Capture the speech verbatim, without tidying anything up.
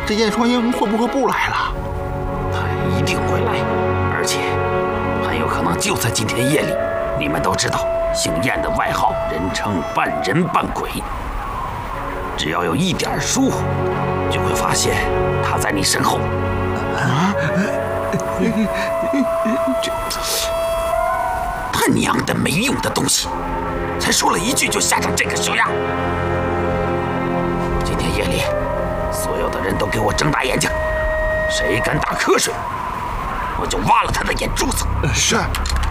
这燕双鹰会不会不来了？ 他一定会来，而且很有可能就在今天夜里。你们都知道，姓燕的外号人称半人半鬼。只要有一点疏忽，就会发现他在你身后。啊！这他娘的没用的东西！才说了一句就吓成这个熊样。今天夜里，所有的人都给我睁大眼睛，谁敢打瞌睡，我就挖了他的眼珠子。 是。